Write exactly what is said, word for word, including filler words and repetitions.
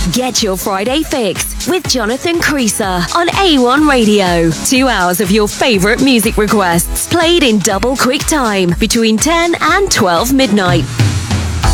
Get your Friday fix with Jonathan Creaser on A one Radio. Two hours of your favourite music requests played in double quick time between ten and twelve midnight.